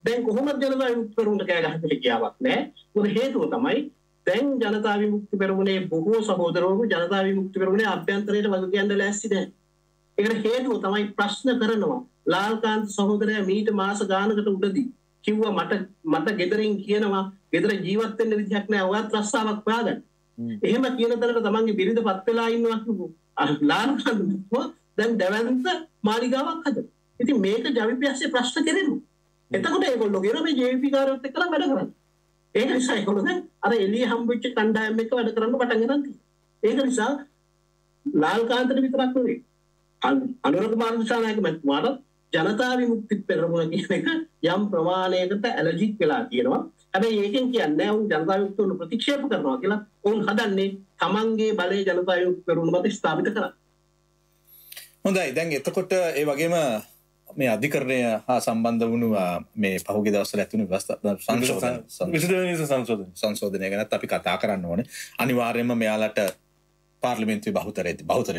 දැන් කොහොමද ජනතා විමුක්ති පෙරමුණට කෑ ගහන්න කියාවක් නැහැ. මොකද හේතුව තමයි දැන් ජනතා විමුක්ති පෙරමුණේ බොහෝ සහෝදරවරු ජනතා විමුක්ති පෙරමුණේ අභ්‍යන්තරයට වග කියන්න ලෑස්ති නැහැ. ඒකට හේතුව තමයි ප්‍රශ්න කරනවා. ලාල්කාන්ත සහෝදරයා මීට මාස ගානකට උඩදී කිව්වා මට ගෙදරින් කියනවා ගෙදර ජීවත් වෙන්න විදිහක් නැහැ. ඔයත් රස්සාවක් හොයාගන්න. එහෙම කියන තැනට තමන්ගේ බිරිඳපත් වෙලා ඉන්නවා කිව්වා. ලාල්කාන්ත දැන් දැවැන්ත මාලිගාවක් හදනවා. ඉතින් මේක ජවිපියස්සේ ප්‍රශ්න කෙරෙනවා. එතකොට ඒගොල්ලෝ කියන මේ ජේවීපී කාර්යවත් එක්කලා වැඩ කරන්නේ. ඒක නිසා ඒගොල්ලෝ දැන් අර එළිය හම්බෙච්ච කණ්ඩායම් එක්ක වැඩ කරන්න පටන් ගන්න තියෙනවා. ඒක නිසා ලාල්කාන්තට විතරක් නෙවෙයි. අනුර කුමාර දිසානායක මහත්මයාට ජනතා විමුක්ති පෙරමුණ කියන එක යම් ප්‍රමාණයකට ඇලර්ජික් වෙලා තියෙනවා. හැබැයි ඒකෙන් කියන්නේ උන් ජනතා විමුක්තිය ප්‍රතික්ෂේප කරනවා කියලා. උන් හදන්නේ තමන්ගේ බලය ජනතා විමුක්ති පෙරමුණ මත ස්ථාපිත කරන්න. හොඳයි. දැන් එතකොට ඒ වගේම මේ අධිකරණය හා සම්බන්ධ වුණු මේ පහුගිය දවස්වල ඇතුණු සංශෝධනය ගැනත් අපි කතා කරන්න ඕනේ. අනිවාර්යයෙන්ම මෙයාලට පාර්ලිමේන්තුවේ බහුතරය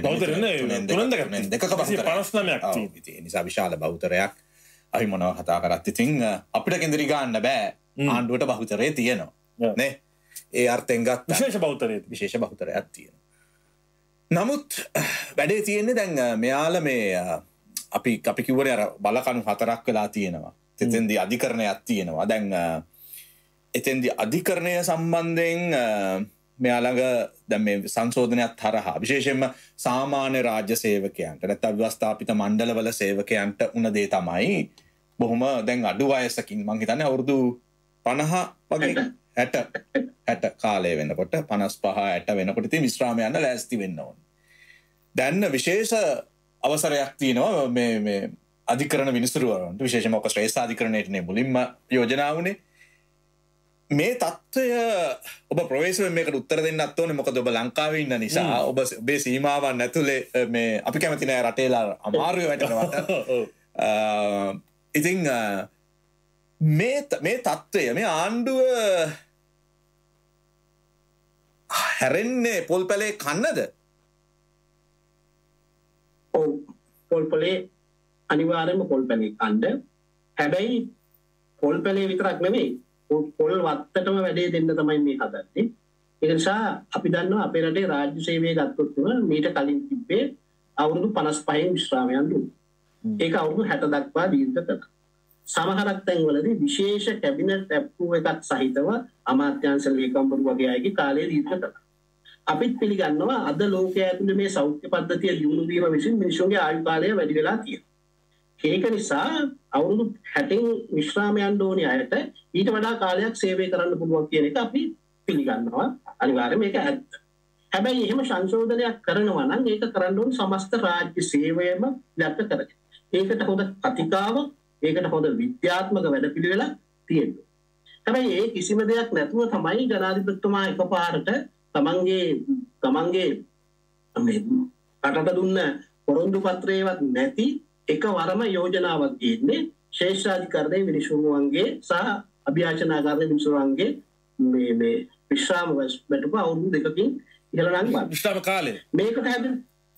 දෙකක 59ක් තියෙන නිසා විශාල බහුතරයක් අපි මොනවා කතා කරත් ඉතින් අපිට කෙන්දිරි ගන්න බෑ. ආණ්ඩුවට බහුතරය තියෙනවා නේ. ඒ අර්ථයෙන් ගත්ත විශේෂ බහුතරයක් තියෙනවා. නමුත් වැඩේ තියෙන්නේ දැන් මෙයාලා මේ අපි කිව්වනේ අර බලකණු 4ක් වෙලා තියෙනවා. එතෙන්දී අධිකරණයක් තියෙනවා. දැන් එතෙන්දී අධිකරණය සම්බන්ධයෙන් මෙයාලඟ දැන් මේ සංශෝධනයත් හරහා විශේෂයෙන්ම සාමාන්‍ය රාජ්‍ය සේවකයන්ට නැත්නම් ව්‍යවස්ථාපිත මණ්ඩලවල සේවකයන්ට උන දේ තමයි බොහොම දැන් අඩු වයසකින් මං හිතන්නේ අවුරුදු 50 වගේ 60 කාලය වෙනකොට 55 60 වෙනකොට ඉතින් විශ්‍රාම යන්න ලෑස්ති වෙන්න ඕනේ. දැන් විශේෂ අවසරයක් තියෙනවා මේ අධිකරණ විනිසුරුවරන්ට විශේෂයෙන්ම ඔක ශ්‍රේෂ්ඨ අධිකරණයටනේ මුලින්ම යෝජනා වුණේ. මේ තත්ත්වය ඔබ ප්‍රවේශයෙන් මේකට උත්තර දෙන්නත් ඕනේ. මොකද ඔබ ලංකාවේ ඉන්න නිසා ඔබේ සීමාවන් ඇතුලේ මේ අපි කැමති නෑ රටේලා අමාරුවේ වැටෙනවට. ඉතින් මේ තත්ත්වය මේ ආණ්ඩුව හැරෙන්නේ පොල් පැලේ කන්නද? පොල් පැලේ අනිවාර්යයෙන්ම පොල් පැලේ කන්න. හැබැයි පොල් පැලේ විතරක් නෙමෙයි පොල් වත්තටම වැඩේ දෙන්න තමයි මේ හදන්නේ. ඒ නිසා අපි දන්නවා අපේ රටේ රාජ්‍ය සේවය ගත්තොත් මීට කලින් තිබ්බේ අවුරුදු 55 විශ්‍රාමයන් දුන්නා. ඒක අවුරුදු 60 දක්වා දීර්ඝ කළා. සමහරක් තැන්වලදී විශේෂ කැබිනට් ඇප්‍රූව් එකක් සහිතව අමාත්‍යාංශ ලේකම්වරු වගේ අයගේ කාලය දීර්ඝ කළා. අපිත් පිළිගන්නවා අද ලෝකයේ ඇතුළේ මේ සෞඛ්‍ය පද්ධතිය දියුණු වීම විසින් මිනිසුන්ගේ ආයු කාලය වැඩි වෙලා තියෙනවා. ඒක නිසා අවුරුදු 60න් විශ්‍රාම යන්න ඕනේ අයට ඊට වඩා කාලයක් සේවය කරන්න පුළුවන් කියන එක අපි පිළිගන්නවා. අනිවාර්යයෙන් මේක ඇත්ත. හැබැයි එහෙම සංශෝධනයක් කරනවා නම් ඒක කරන්න ඕනේ සමස්ත රාජ්‍ය සේවයම යට කරගෙන. ඒකට හොඳ කතිකාව, ඒකට හොඳ විද්‍යාත්මක වැඩපිළිවෙලක් තියෙනවා. හැබැයි ඒ කිසිම දෙයක් නැතුව තමයි ජනාධිපතිතුමා එකපාරට තමන්ගේ මේ රටට දුන්න පොරොන්දු පත්‍රයවත් නැති එකවරම යෝජනාවක් තියෙන්නේ ශේෂ්ඨාධිකරණයේ විනිසුරුවන්ගේ සහ අභියාචනාගාරයේ විනිසුරුවන්ගේ මේ විශ්‍රාම වැටුප අවුරුදු 2කින් ඉහළ නංවන විශ්‍රාම කාලේ මේකට හැදෙන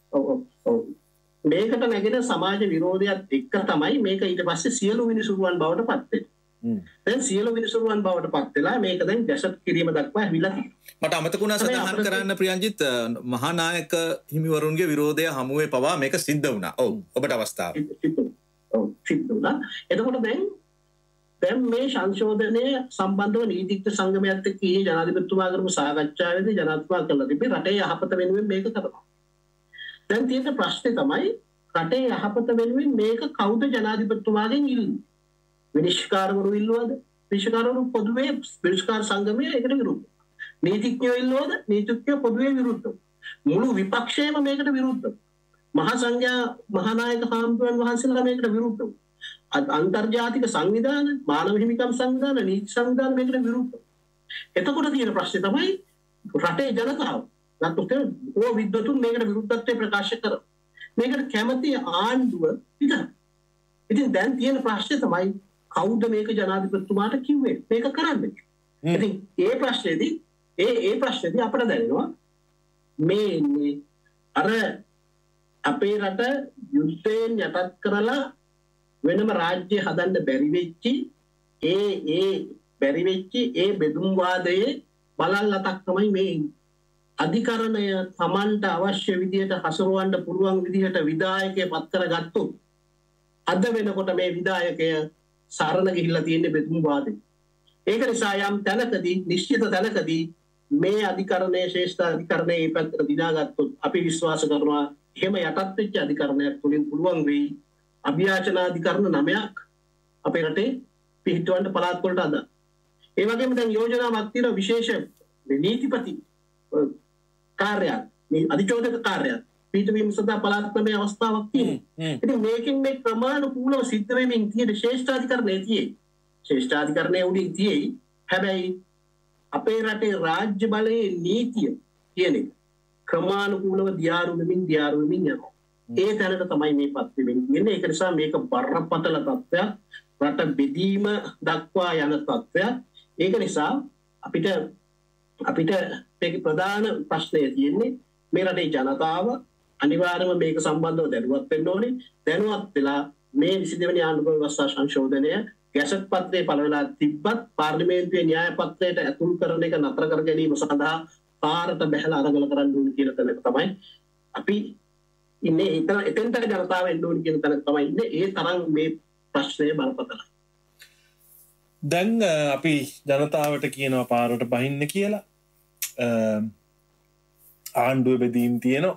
මේකට නැගෙන සමාජ විරෝධයත් එක්ක තමයි මේක ඊට පස්සේ සියලු විනිසුරුවන් බවට පත් වෙන්නේ. දැන් සියලු විනිසුරුවන් බවට පත් වෙලා මේක දැන් ගැසට් කිරීම දක්වා ඇවිල්ලා තියෙනවා. මට අමතක වුණා සඳහන් කරන්න ප්‍රියන්ජිත් මහානායක හිමිවරුන්ගේ විරෝධය හමුවේ පවා මේක සිද්ධ වුණා. ඔව් ඔබට අවස්ථාව. සිද්ධ වුණා. එතකොට දැන් මේ සංශෝධනය සම්බන්ධව නීතිඥ සංගමයත් එක්ක ඊයේ ජනාධිපතිතුමා කරපු සාකච්ඡාවේදී ජනාධිපතිතුමා කළා තිබේ රටේ යහපත වෙනුවෙන් මේක කරනවා. දැන් තියෙන ප්‍රශ්නේ තමයි රටේ යහපත වෙනුවෙන් මේක කවුද ජනාධිපතිතුමාගෙන් ඉල්ලන්නේ? විනිශ්චයකාරවරු ඉල්ලුවද? විනිශ්චයකාරවරු පොදුවේ විනිශ්චයකාර සංගමයේ ඒකට විරුද්ධ. නීතිඥයෝ ඉල්ලුවද? නීතිඥයෝ පොදුවේ විරුද්ධ. මුළු විපක්ෂයම මේකට විරුද්ධ. මහා සංඝයා මහානායක හාමුදුරන් වහන්සේලා මේකට විරුද්ධ. අන්තර්ජාතික සංවිධාන, මානව හිමිකම් සංවිධාන, නීති සංවිධාන මේකට විරුද්ධ. එතකොට තියෙන ප්‍රශ්නේ තමයි රටේ ජනතාව නැත්නම් ඕ විද්වතුන් මේකට විරුද්ධත්වය ප්‍රකාශ කරනවා. මේකට කැමති ආණ්ඩුව විතරයි. ඉතින් දැන් තියෙන ප්‍රශ්නේ තමයි කවුද මේක ජනාධිපතිතුමාට කිව්වේ මේක කරන්න. ඉතින් ඒ ප්‍රශ්නේදී අපිට දැනෙනවා මේ අර අපේ රට යුද්ධයෙන් යටත් කරලා වෙනම රාජ්‍ය හදන්න බැරි වෙච්චි ඒ බැරි වෙච්ච ඒ බෙදුම් වාදයේ බලල්ලතක් තමයි මේ අධිකරණය තමන්ට අවශ්‍ය විදියට හසුරවන්න පුළුවන් විදිහට විධායකයෙක් පත් කරගත්තොත් අද වෙනකොට මේ විධායකය සරණ ගිහිල්ලා තියෙන්නේ බෙදුම් වාදේ. ඒක නිසා යම් තැනකදී නිශ්චිත තැනකදී මේ අධිකරණයේ ශ්‍රේෂ්ඨ අධිකරණයේ මේ පැත්තට දිනාගත්තොත් අපි විශ්වාස කරනවා එහෙම යටත් වෙච්ච අධිකරණයක් තුලින් පුළුවන් වෙයි අභියාචන අධිකරණ 9ක් අපේ රටේ පිහිටවන්න පළාත් වලට අද. ඒ වගේම දැන් යෝජනාවක් තියෙනවා විශේෂ නීතිපති කාර්යයක් මේ අධිචෝදක කාර්යයක් පිහිටවීම සඳහා පළාත් 9 අවස්ථාවක් තියෙනවා. ඉතින් මේකෙන් මේ ක්‍රමානුකූලව සිද්ධ වෙමින් තියෙන ශ්‍රේෂ්ඨාධිකරණයේ තියෙයි. ශ්‍රේෂ්ඨාධිකරණයේ උඩින් තියෙයි. හැබැයි අපේ රටේ රාජ්‍ය බලයේ නීතිය කියන එක ක්‍රමානුකූලව දියාරු වෙමින් යනවා. ඒ තැනට තමයි මේ පත් වෙමින් තියෙන්නේ. ඒක නිසා මේක බරපතල තත්ත්වයක්. රට බෙදීම දක්වා යන තත්ත්වයක්. ඒක නිසා අපිට මේක ප්‍රධාන ප්‍රශ්නය තියෙන්නේ මේ රටේ ජනතාව අනිවාර්යයෙන්ම මේක සම්බන්ධව දැනුවත් වෙන්න ඕනේ. දැනුවත් වෙලා මේ 22 වෙනි ආණ්ඩුක්‍රම ව්‍යවස්ථා සංශෝධනය ගැසට් පත්‍රයේ පළ වෙලා තිබ්බත් පාර්ලිමේන්තුවේ න්‍යාය පත්‍රයට ඇතුල් කරන එක නතර කර ගැනීම සඳහා පාරට බැහැලා අරගල කරන්න ඕනේ කියන තැනක තමයි අපි ඉන්නේ. එතෙන්ට ජනතාව එන්න ඕනේ කියන තැනක තමයි ඉන්නේ. ඒ තරම් මේ ප්‍රශ්නය බලපතලයි. දැන් අපි ජනතාවට කියනවා පාරට බහින්න කියලා. ආණ්ඩුව බෙදීම් තියෙනවා.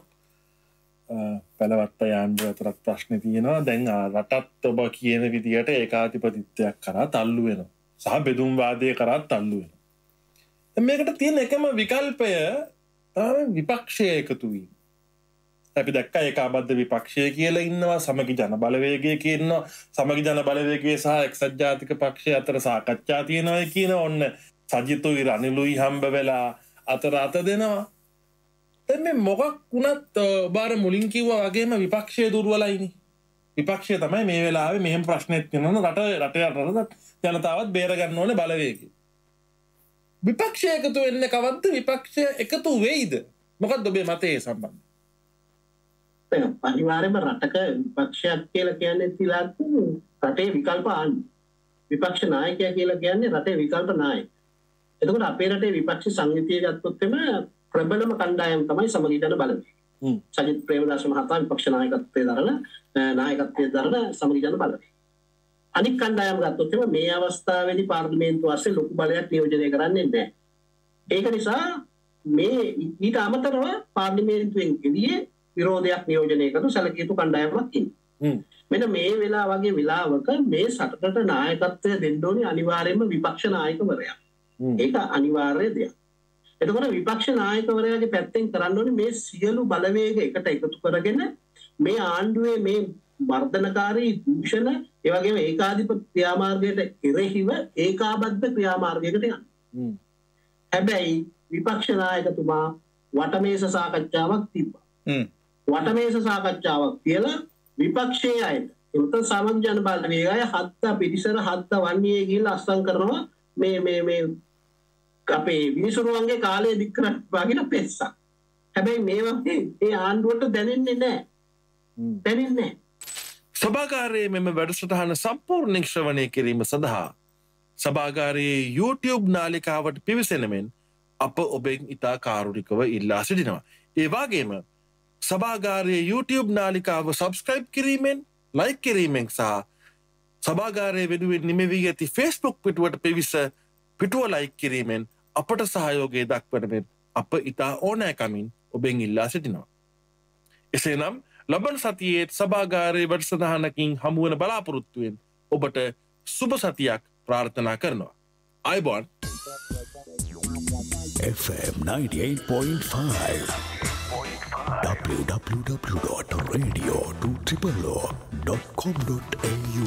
පළවත්ත ආණ්ඩුව අතරත් ප්‍රශ්න තියෙනවා. දැන් රටත් ඔබ කියන විදිහට ඒකාධිපතිත්වයක් කරා තල්ලු වෙනවා. සහ බෙදුම් වාදය කරා තල්ලු වෙනවා. මේකට තියෙන එකම විකල්පය තමයි විපක්ෂය එකතු වීම. අපි දැක්කා ඒකාබද්ධ විපක්ෂය කියලා ඉන්නවා, සමගි ජන බලවේගය කියනවා. සමගි ජන බලවේගය සහ එක්සත් ජාතික පක්ෂය අතර සාකච්ඡා තියෙනවා කියන ඔන්න සජිතුයි රනිලුයි හම්බ වෙලා අත දෙනවා. දැන් මේ මොකක් වුණත් බාර මුලින් කිව්වා වගේම විපක්ෂය දුර්වලයිනේ. විපක්ෂය තමයි මේ වෙලාවේ මෙහෙම ප්‍රශ්නයක් තියෙනවා රටේ ජනතාවත් බේර ගන්න ඕනේ බලවේගය. විපක්ෂය එකතු වෙන්නේ කවද්ද? විපක්ෂය එකතු වෙයිද? මොකක්ද ඔබේ මතය ඒ සම්බන්ධයෙන්? අනිවාර්යයෙන්ම රටක විපක්ෂයක් කියලා කියන්නේ තිලාත් රටේ විකල්ප ආණ්ඩු. විපක්ෂ නායකයා කියලා කියන්නේ රටේ විකල්ප නායක. එතකොට අපේ රටේ විපක්ෂ සංගීතය ගත්තොත් එම ප්‍රබලම කණ්ඩායම තමයි සමගි ජන බලවේගය. සජිත් ප්‍රේමදාස මහතා විපක්ෂ නායකත්වයේ දරන සමගි ජන බලවේගය. අනික් කණ්ඩායම ගත්තොත් එම මේ අවස්ථාවේදී පාර්ලිමේන්තුව ASCII ලොකු බලයක් නියෝජනය කරන්නේ නැහැ. ඒක නිසා මේ ඊට අමතරව පාර්ලිමේන්තුවෙන් එළියේ විරෝධයක් නියෝජනය කරන සැලකිය යුතු කණ්ඩායමක් ඉන්නවා. මෙන්න මේ වෙලාවගේ වෙලාවක මේ සටනට නායකත්වය දෙන්න ඕනේ අනිවාර්යයෙන්ම විපක්ෂ නායකවරයා. ඒක අනිවාර්ය දෙයක්. එතකොට විපක්ෂ නායකවරයාගේ පැත්තෙන් කරන්න ඕනේ මේ සියලු බලවේග එකට එකතු කරගෙන මේ ආණ්ඩුවේ මේ වර්ධනකාරී දූෂණ ඒ වගේම ඒකාධිපති ක්‍රියාමාර්ගයට එරෙහිව ඒකාබද්ධ ක්‍රියාමාර්ගයකට යන්න. හැබැයි විපක්ෂ නායකතුමා වටමේස සාකච්ඡාවක් තිබ්බා. වටමේස සාකච්ඡාවක් කියලා විපක්ෂයේ අයට එතන සමගි ජන බලවේගය 7 පිටිසර 7 වන්නේ ගිහිල්ලා අස්සම් කරනවා මේ අපේ විනිසුරුවන්ගේ කාලය දික් කරන්න වගේ පෙස්සක්. හැබැයි මේ වගේ ඒ ආණ්ඩුවට දැනෙන්නේ නැහැ. සභාගාරයේ මෙම වැඩසටහන සම්පූර්ණ ශ්‍රවණය කිරීම සඳහා සභාගාරයේ YouTube නාලිකාවට පිවිසෙන මෙන් අප ඔබෙන් ඉතා කාරුණිකව ඉල්ලා සිටිනවා. ඒ වගේම සභාගාරයේ YouTube නාලිකාව සබස්ක්‍රයිබ් කිරීමෙන්, ලයික් කිරීමෙන් සහ සභාගාරයේ වෙනුවෙන් නිමවී ඇති Facebook පිටුවට පිවිස පිටුව ලයික් කිරීමෙන් අපට සහයෝගය දක්වන මෙන් අප ඉතා ඕනෑකමින් ඔබෙන් ඉල්ලා සිටිනවා. එසේනම් ලබන සතියේ සභාගාරයේ වැඩසටහනකින් හමුවන බලාපොරොත්තුවෙන් ඔබට සුබ සතියක් ප්‍රාර්ථනා කරනවා. අයබෝන්. FM 98.5 www.radio200.com.au